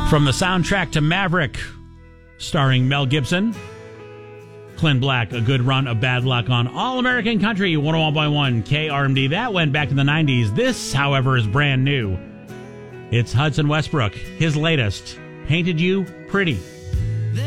From the soundtrack to Maverick, starring Mel Gibson, Clint Black, A Good Run of Bad Luck on All American Country 101.1 KRMD. That went back in the 90s. This, however, is brand new. It's Hudson Westbrook, his latest, Painted You Pretty.